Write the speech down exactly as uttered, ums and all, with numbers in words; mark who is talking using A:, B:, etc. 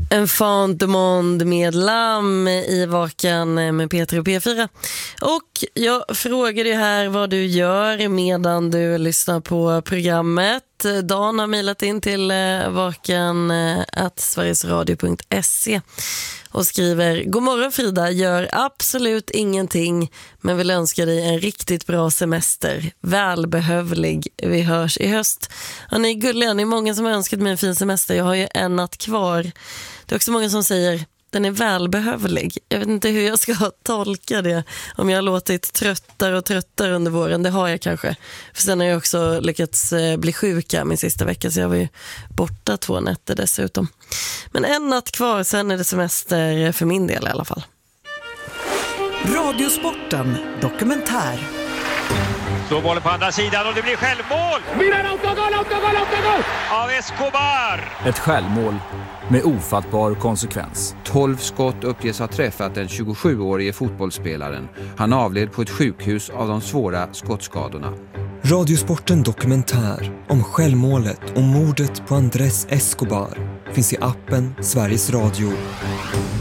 A: En Fant de Monde med Lamm i Vakan med Peter och P fyra. Och jag frågade ju här vad du gör medan du lyssnar på programmet. Dan har mejlat in till vakan at sverigesradio punkt se och skriver: God morgon Frida, gör absolut ingenting men vill önska dig en riktigt bra semester. Välbehövlig. Vi hörs i höst. Ja, ni är gulliga, ni är många som har önskat mig en fin semester. Jag har ju en natt kvar. Det är också många som säger den är välbehövlig. Jag vet inte hur jag ska tolka det. Om jag har låtit tröttare och tröttare under våren. Det har jag kanske. För sen har jag också lyckats bli sjuka min sista vecka. Så jag var ju borta två nätter dessutom. Men en natt kvar, sen är det semester för min del i alla fall.
B: Radiosporten dokumentär.
C: Så bollen på andra sidan och det blir självmål!
D: Milan, autogol, autogol, autogol!
C: Av Escobar!
E: Ett självmål med ofattbar konsekvens.
F: tolv skott uppges ha träffat den tjugosjuårige fotbollsspelaren. Han avled på ett sjukhus av de svåra skottskadorna.
G: Radiosporten dokumentär om självmålet och mordet på Andrés Escobar finns i appen Sveriges Radio.